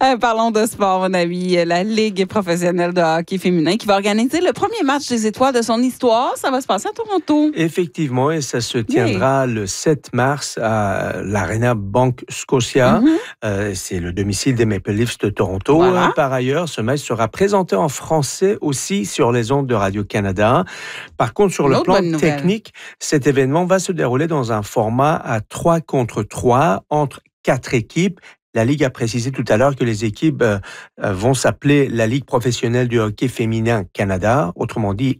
Parlons de sport, mon ami. La Ligue professionnelle de hockey féminin qui va organiser le premier match des étoiles de son histoire. Ça va se passer à Toronto. Effectivement, et ça se tiendra le 7 mars à l'Arena Bank Scotia. C'est le domicile des Maple Leafs de Toronto. Voilà. Par ailleurs, ce match sera présenté en français aussi sur les ondes de Radio-Canada. Par contre, sur le plan technique, cet événement va se dérouler dans un format à 3 contre 3 entre 4 équipes. La Ligue a précisé tout à l'heure que les équipes vont s'appeler la Ligue professionnelle du hockey féminin Canada, autrement dit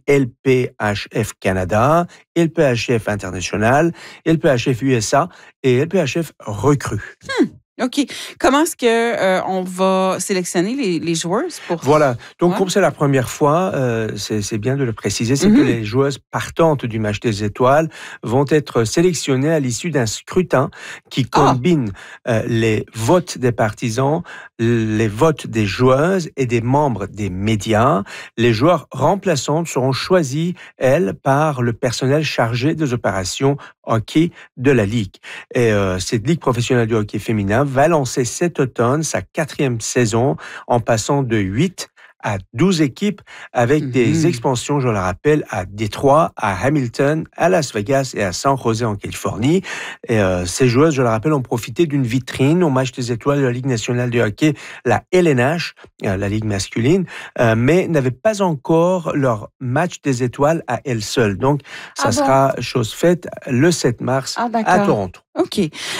LPHF Canada, LPHF International, LPHF USA et LPHF Recrues. OK. Comment est-ce qu'on va sélectionner les joueuses pour... Voilà. Donc, comme c'est la première fois, c'est bien de le préciser, c'est que les joueuses partantes du match des étoiles vont être sélectionnées à l'issue d'un scrutin qui combine les votes des partisans, les votes des joueuses et des membres des médias. Les joueurs remplaçantes seront choisis, elles, par le personnel chargé des opérations hockey de la Ligue. Et cette Ligue professionnelle du hockey féminin va lancer cet automne sa 4e saison en passant de 8 à 12 équipes avec des expansions, je le rappelle, à Détroit, à Hamilton, à Las Vegas et à San José en Californie. Et ces joueuses, je le rappelle, ont profité d'une vitrine au match des étoiles de la Ligue nationale de hockey, la LNH, la Ligue masculine, mais n'avaient pas encore leur match des étoiles à elles seules. Donc, ça sera chose faite le 7 mars à Toronto. OK.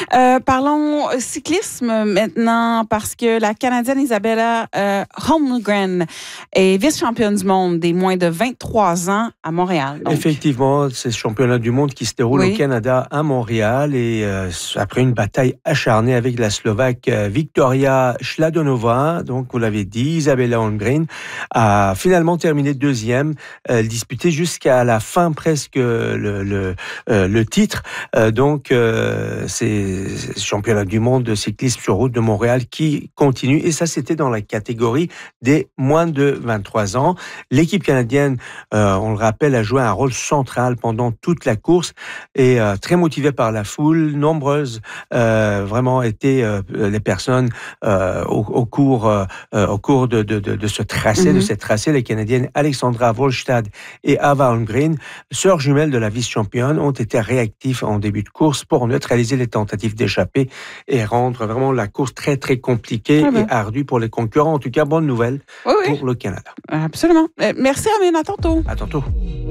Parlons cyclisme maintenant parce que la Canadienne Isabella Holmgren est vice-championne du monde des moins de 23 ans à Montréal. Donc. Effectivement, c'est le championnat du monde qui se déroule au Canada à Montréal et après une bataille acharnée avec la Slovaque Victoria Schladonová, donc vous l'avez dit, Isabella Holmgren a finalement terminé deuxième. Elle disputait jusqu'à la fin presque le titre. Donc, c'est le championnat du monde de cyclisme sur route de Montréal qui continue. Et ça, c'était dans la catégorie des moins de 23 ans. L'équipe canadienne, on le rappelle, a joué un rôle central pendant toute la course et très motivée par la foule. Nombreuses vraiment étaient les personnes au cours de ce tracé, de cette tracée. Les Canadiennes Alexandra Volstad et Ava Holmgren, sœurs jumelles de la vice-championne, ont été réactifs en début de course pour neutraliser les tentatives d'échapper et rendre vraiment la course très, très compliquée et ardue pour les concurrents. En tout cas, bonne nouvelle pour le Canada. Absolument. Merci, Amine. À tantôt. À tantôt.